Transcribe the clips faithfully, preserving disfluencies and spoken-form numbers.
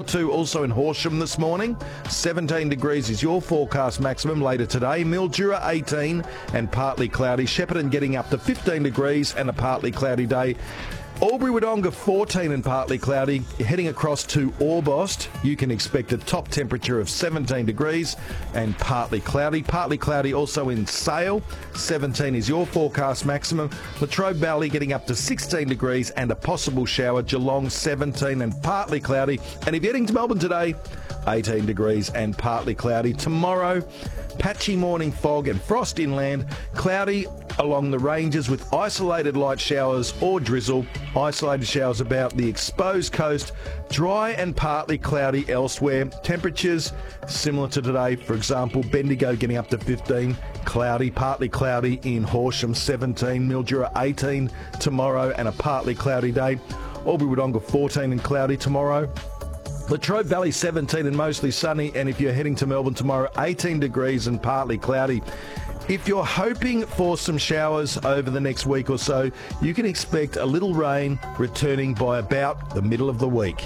Two also in Horsham this morning. seventeen degrees is your forecast maximum later today. Mildura eighteen and partly cloudy. Shepparton getting up to fifteen degrees and a partly cloudy day. Albury-Wodonga fourteen and partly cloudy. Heading across to Orbost, you can expect a top temperature of seventeen degrees and partly cloudy. Partly cloudy also in Sale. seventeen is your forecast maximum. Latrobe Valley getting up to sixteen degrees and a possible shower. Geelong seventeen and partly cloudy. And if you're heading to Melbourne today, eighteen degrees and partly cloudy. Tomorrow, patchy morning fog and frost inland. Cloudy along the ranges with isolated light showers or drizzle. Isolated showers about the exposed coast. Dry and partly cloudy elsewhere. Temperatures similar to today. For example, Bendigo getting up to fifteen. Cloudy, partly cloudy in Horsham, seventeen. Mildura, eighteen tomorrow and a partly cloudy day. Albury-Wodonga, fourteen and cloudy tomorrow. Latrobe Valley, seventeen and mostly sunny. And if you're heading to Melbourne tomorrow, eighteen degrees and partly cloudy. If you're hoping for some showers over the next week or so, you can expect a little rain returning by about the middle of the week.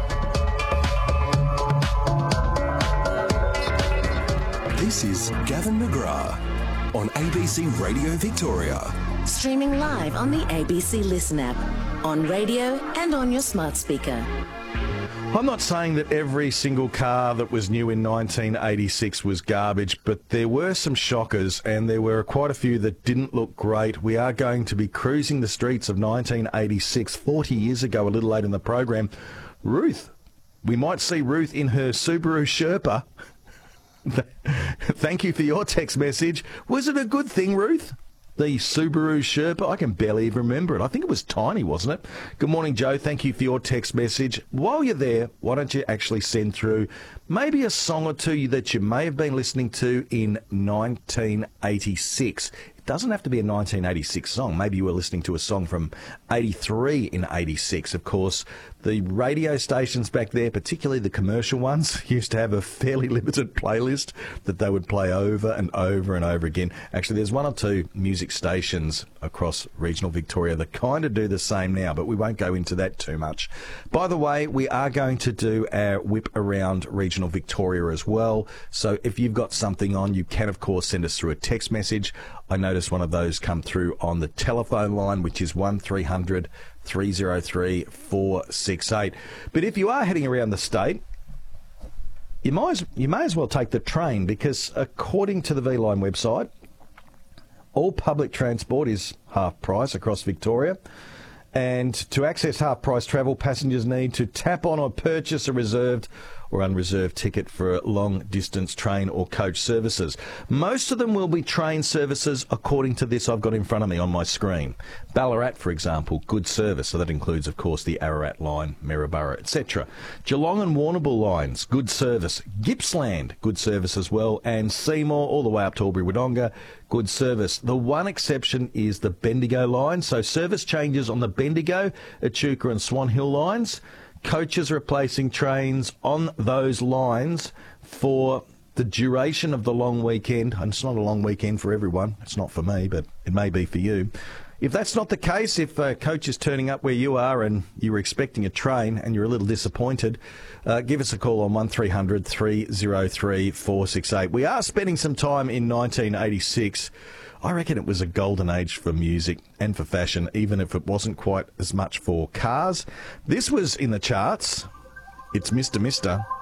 This is Gavin McGrath on A B C Radio Victoria. Streaming live on the A B C Listen app, on radio and on your smart speaker. I'm not saying that every single car that was new in nineteen eighty-six was garbage, but there were some shockers and there were quite a few that didn't look great. We are going to be cruising the streets of nineteen eighty-six, forty years ago, a little late in the program. Ruth, we might see Ruth in her Subaru Sherpa. Thank you for your text message. Was it a good thing, Ruth? The Subaru Sherpa, I can barely even remember it. I think it was tiny, wasn't it? Good morning, Joe. Thank you for your text message. While you're there, why don't you actually send through maybe a song or two that you may have been listening to in nineteen eighty-six. It doesn't have to be a nineteen eighty-six song. Maybe you were listening to a song from eighty-three in eighty-six. Of course, the radio stations back there, particularly the commercial ones, used to have a fairly limited playlist that they would play over and over and over again. Actually, there's one or two music stations across regional Victoria that kind of do the same now, but we won't go into that too much. By the way, we are going to do our whip around regional Victoria as well. So if you've got something on, you can, of course, send us through a text message. I noticed one of those come through on the telephone line, which is one three hundred three oh three four six eight. But if you are heading around the state, you might as, you may as well take the train, because according to the V-Line website, all public transport is half price across Victoria. And to access half-price travel, passengers need to tap on or purchase a reserved or unreserved ticket for long-distance train or coach services. Most of them will be train services, according to this I've got in front of me on my screen. Ballarat, for example, good service. So that includes, of course, the Ararat line, Maryborough, et cetera. Geelong and Warrnambool lines, good service. Gippsland, good service as well. And Seymour, all the way up to Albury-Wodonga, good service. The one exception is the Bendigo line. So service changes on the Bendigo, Echuca and Swan Hill lines. Coaches replacing trains on those lines for the duration of the long weekend. And it's not a long weekend for everyone. It's not for me, but it may be for you. If that's not the case, if a coach is turning up where you are and you were expecting a train and you're a little disappointed, uh, give us a call on one three hundred three oh three four six eight. We are spending some time in nineteen eighty-six. I reckon it was a golden age for music and for fashion, even if it wasn't quite as much for cars. This was in the charts. It's Mister Mister